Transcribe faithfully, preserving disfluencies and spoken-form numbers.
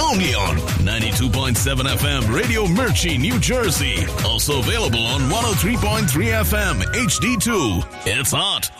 Only on ninety-two point seven F M Radio Mirchi, New Jersey. Also available on one oh three point three F M H D two. It's hot,